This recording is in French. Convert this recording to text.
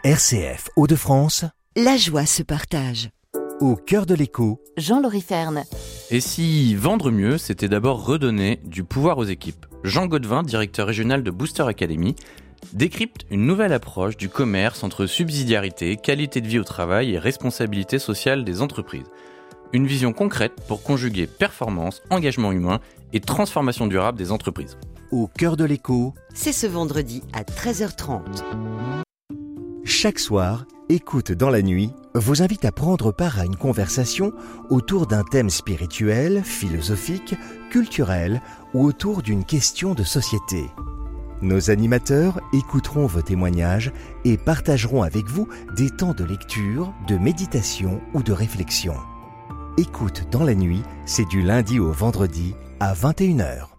RCF Hauts-de-France, La joie se partage. au cœur de l'écho, Jean Loriferne. Et si vendre mieux, c'était d'abord redonner du pouvoir aux équipes? Jean Godevin, directeur régional de Booster Academy, décrypte une nouvelle approche du commerce entre subsidiarité, qualité de vie au travail et responsabilité sociale des entreprises. Une vision concrète pour conjuguer performance, engagement humain et transformation durable des entreprises. au cœur de l'écho, C'est ce vendredi à 13h30. chaque soir, Écoute dans la nuit vous invite à prendre part à une conversation autour d'un thème spirituel, philosophique, culturel ou autour d'une question de société. Nos animateurs écouteront vos témoignages et partageront avec vous des temps de lecture, de méditation ou de réflexion. Écoute dans la nuit, c'est du lundi au vendredi à 21h.